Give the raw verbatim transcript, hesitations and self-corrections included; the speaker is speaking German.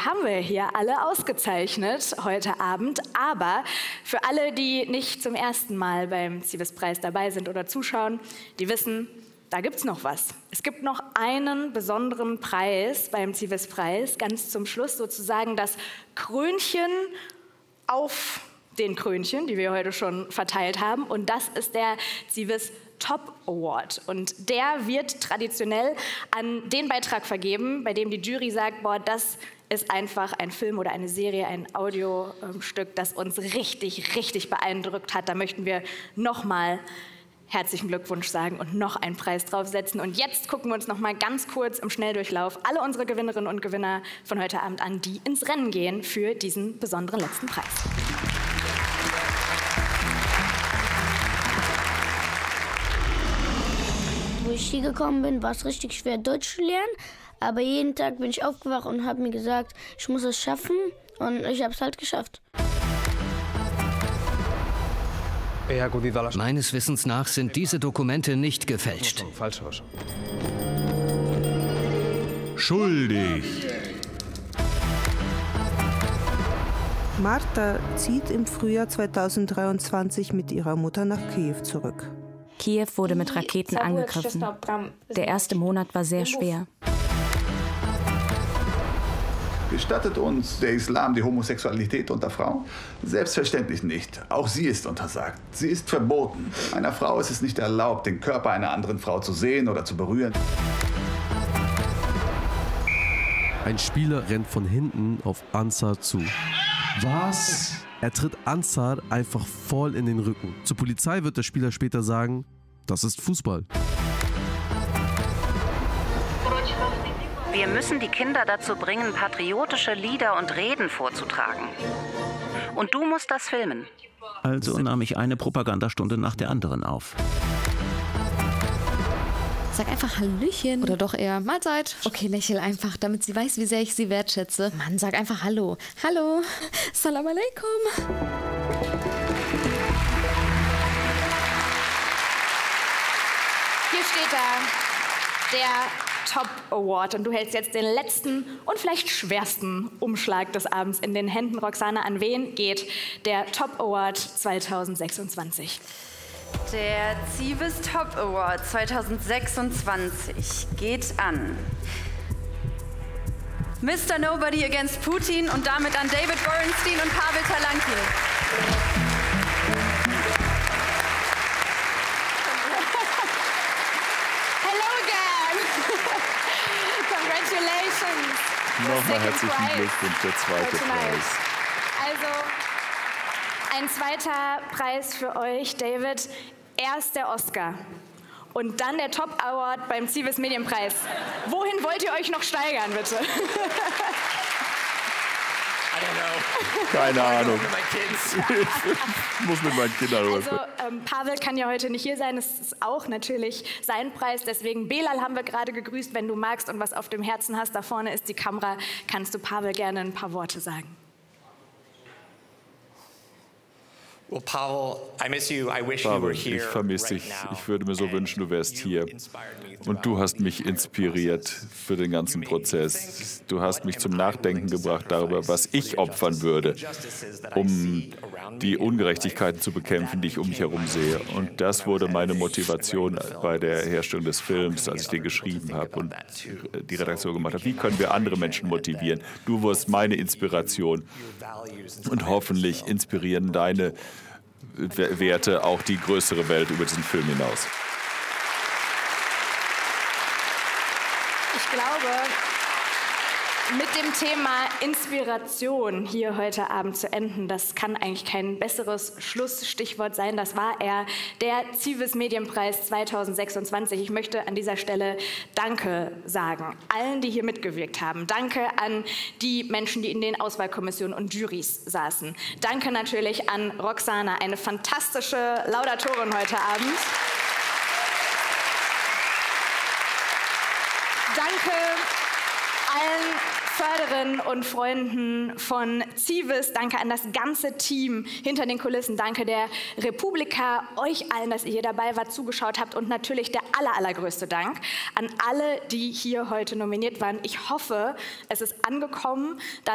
haben wir hier alle ausgezeichnet heute Abend. Aber für alle, die nicht zum ersten Mal beim Zivis-Preis dabei sind oder zuschauen, die wissen, da gibt's noch was. Es gibt noch einen besonderen Preis beim Zivis-Preis, ganz zum Schluss sozusagen das Krönchen auf den Krönchen, die wir heute schon verteilt haben. Und das ist der Zivis Top Award. Und der wird traditionell an den Beitrag vergeben, bei dem die Jury sagt, boah, das ist einfach ein Film oder eine Serie, ein Audiostück, das uns richtig, richtig beeindruckt hat. Da möchten wir nochmal herzlichen Glückwunsch sagen und noch einen Preis draufsetzen. Und jetzt gucken wir uns noch mal ganz kurz im Schnelldurchlauf alle unsere Gewinnerinnen und Gewinner von heute Abend an, die ins Rennen gehen für diesen besonderen letzten Preis. Wo ich hier gekommen bin, war es richtig schwer, Deutsch zu lernen. Aber jeden Tag bin ich aufgewacht und habe mir gesagt, ich muss es schaffen. Und ich habe es halt geschafft. Meines Wissens nach sind diese Dokumente nicht gefälscht. Schuldig. Marta zieht im Frühjahr zweitausenddreiundzwanzig mit ihrer Mutter nach Kiew zurück. Kiew wurde mit Raketen angegriffen. Der erste Monat war sehr schwer. Gestattet uns der Islam die Homosexualität unter Frauen? Selbstverständlich nicht. Auch sie ist untersagt. Sie ist verboten. Einer Frau ist es nicht erlaubt, den Körper einer anderen Frau zu sehen oder zu berühren. Ein Spieler rennt von hinten auf Ansar zu. Was? Er tritt Ansar einfach voll in den Rücken. Zur Polizei wird der Spieler später sagen, das ist Fußball. Wir müssen die Kinder dazu bringen, patriotische Lieder und Reden vorzutragen. Und du musst das filmen. Also nahm ich eine Propagandastunde nach der anderen auf. Sag einfach Hallöchen. Oder doch eher Mahlzeit. Okay, lächel einfach, damit sie weiß, wie sehr ich sie wertschätze. Mann, sag einfach Hallo. Hallo. Salam alaikum. Hier steht da der Top Award. Und du hältst jetzt den letzten und vielleicht schwersten Umschlag des Abends in den Händen. Roxana, an wen geht der Top Award zweitausendsechsundzwanzig? Der Zivis Top Award zweitausendsechsundzwanzig geht an Mister Nobody Against Putin und damit an David Borenstein und Pavel Talankin. Hello again! Congratulations! Nochmal herzlichen Glückwunsch, der zweite Preis. Also, ein zweiter Preis für euch, David. Erst der Oscar und dann der Top Award beim Zivis Medienpreis. Wohin wollt ihr euch noch steigern, bitte? Keine Ahnung. Ich muss mit meinen Kindern rüber. Also ähm, Pavel kann ja heute nicht hier sein. Es ist auch natürlich sein Preis. Deswegen, Belal haben wir gerade gegrüßt. Wenn du magst und was auf dem Herzen hast, da vorne ist die Kamera, kannst du Pavel gerne ein paar Worte sagen. Pavel, ich vermisse dich. Ich würde mir so wünschen, du wärst hier. Und du hast mich inspiriert für den ganzen Prozess. Du hast mich zum Nachdenken gebracht darüber, was ich opfern würde, um die Ungerechtigkeiten zu bekämpfen, die ich um mich herum sehe. Und das wurde meine Motivation bei der Herstellung des Films, als ich den geschrieben habe und die Redaktion gemacht habe. Wie können wir andere Menschen motivieren? Du wirst meine Inspiration. Und hoffentlich inspirieren deine Werte auch die größere Welt über diesen Film hinaus. Ich glaube, mit dem Thema Inspiration hier heute Abend zu enden, das kann eigentlich kein besseres Schlussstichwort sein. Das war er, der Zivis Medienpreis zweitausendsechsundzwanzig. Ich möchte an dieser Stelle Danke sagen, allen, die hier mitgewirkt haben. Danke an die Menschen, die in den Auswahlkommissionen und Jurys saßen. Danke natürlich an Roxana, eine fantastische Laudatorin heute Abend. Danke allen Förderinnen und Freunden von Zivis. Danke an das ganze Team hinter den Kulissen. Danke der Republika, euch allen, dass ihr hier dabei wart, zugeschaut habt. Und natürlich der aller, allergrößte Dank an alle, die hier heute nominiert waren. Ich hoffe, es ist angekommen, dass